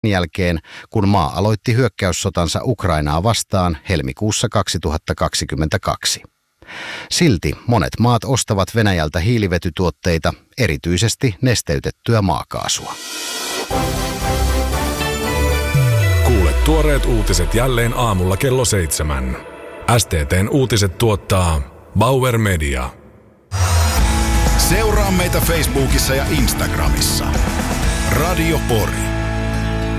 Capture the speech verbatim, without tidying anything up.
jälkeen, kun maa aloitti hyökkäyssotansa Ukrainaa vastaan helmikuussa kaksituhattakaksikymmentäkaksi. Silti monet maat ostavat Venäjältä hiilivetytuotteita, erityisesti nesteytettyä maakaasua. Kuule tuoreet uutiset jälleen aamulla kello seitsemän. S T T:n uutiset tuottaa Bauer Media. Seuraa meitä Facebookissa ja Instagramissa. Radio Pori.